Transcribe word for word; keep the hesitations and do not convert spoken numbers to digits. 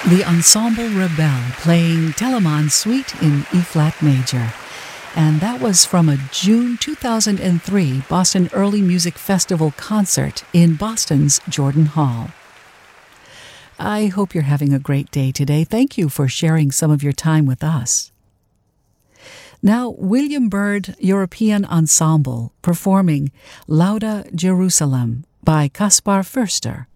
The Ensemble Rebelle playing Telemann Suite in E-flat major. And that was from a June two thousand three Boston Early Music Festival concert in Boston's Jordan Hall. I hope you're having a great day today. Thank you for sharing some of your time with us. Now, William Byrd European Ensemble performing Lauda Jerusalem by Kaspar Förster.